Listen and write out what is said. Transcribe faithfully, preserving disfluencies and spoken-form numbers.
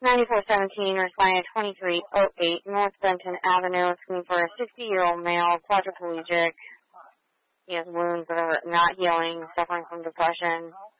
ninety-four seventeen, responding to twenty-three oh eight North Benton Avenue, looking for a sixty-year-old male, quadriplegic. He has wounds that are not healing, suffering from depression.